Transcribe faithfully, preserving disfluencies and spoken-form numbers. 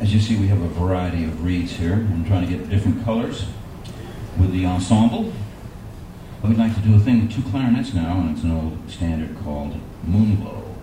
As you see, we have a variety of reeds here. I'm trying to get different colors with the ensemble. We'd like to do a thing with two clarinets now, and it's an old standard called Moonglow.